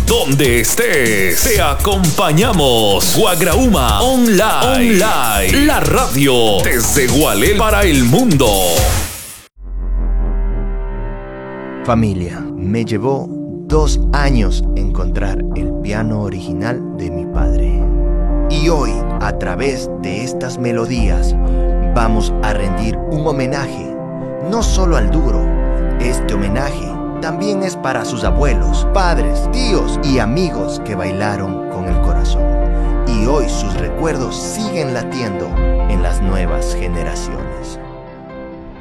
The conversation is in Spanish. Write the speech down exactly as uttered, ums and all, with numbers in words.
donde estés, te acompañamos. Guagrauma Online, Online, la radio desde Gualel para el mundo. Familia, me llevó dos años encontrar el piano original de mi padre. Y hoy, a través de estas melodías, vamos a rendir un homenaje, no solo al duro. Este homenaje también es para sus abuelos, padres, tíos y amigos que bailaron con el corazón. Y hoy sus recuerdos siguen latiendo en las nuevas generaciones.